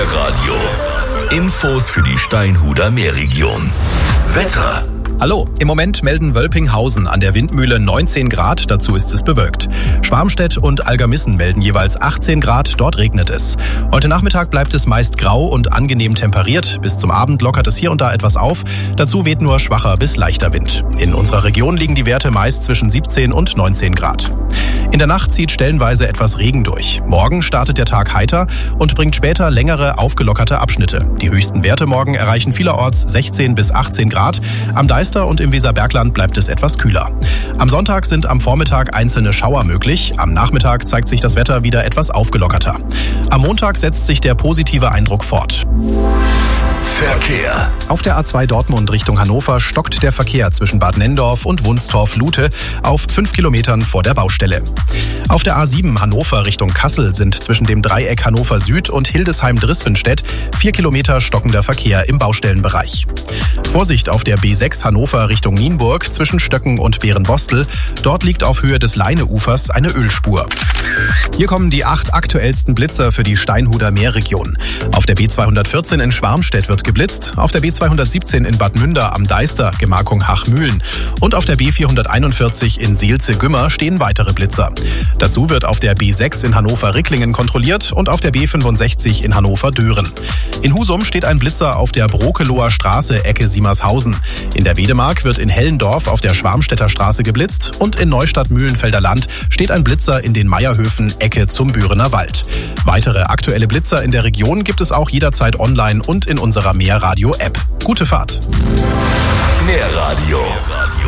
Meerradio. Infos für die Steinhuder Meerregion. Wetter. Hallo, im Moment melden Wölpinghausen an der Windmühle 19 Grad, dazu ist es bewölkt. Schwarmstedt und Algermissen melden jeweils 18 Grad, dort regnet es. Heute Nachmittag bleibt es meist grau und angenehm temperiert, bis zum Abend lockert es hier und da etwas auf, dazu weht nur schwacher bis leichter Wind. In unserer Region liegen die Werte meist zwischen 17 und 19 Grad. In der Nacht zieht stellenweise etwas Regen durch. Morgen startet der Tag heiter und bringt später längere, aufgelockerte Abschnitte. Die höchsten Werte morgen erreichen vielerorts 16 bis 18 Grad. Am Deister und im Weserbergland bleibt es etwas kühler. Am Sonntag sind am Vormittag einzelne Schauer möglich. Am Nachmittag zeigt sich das Wetter wieder etwas aufgelockerter. Am Montag setzt sich der positive Eindruck fort. Verkehr. Auf der A2 Dortmund Richtung Hannover stockt der Verkehr zwischen Bad Nenndorf und Wunstorf-Lute auf 5 Kilometern vor der Baustelle. Auf der A7 Hannover Richtung Kassel sind zwischen dem Dreieck Hannover Süd und Hildesheim-Drispenstedt 4 Kilometer stockender Verkehr im Baustellenbereich. Vorsicht auf der B6 Hannover Richtung Nienburg zwischen Stöcken und Beerenbostel. Dort liegt auf Höhe des Leineufers eine Ölspur. Hier kommen die 8 aktuellsten Blitzer für die Steinhuder Meerregion. Auf der B214 in Schwarmstedt wird geblitzt, auf der B217 in Bad Münder am Deister, Gemarkung Hachmühlen, und auf der B441 in Seelze-Gümmer stehen weitere Blitzer. Dazu wird auf der B6 in Hannover-Ricklingen kontrolliert und auf der B65 in Hannover-Dören. In Husum steht ein Blitzer auf der Brokeloher Straße, Ecke Siemershausen. In der Wedemark wird in Hellendorf auf der Schwarmstädter Straße geblitzt und in Neustadt-Mühlenfelder Land steht ein Blitzer in den Meierhöfen, Ecke zum Bürener Wald. Weitere aktuelle Blitzer in der Region gibt es auch jederzeit online und in unserer Meerradio-App. Gute Fahrt! Meerradio.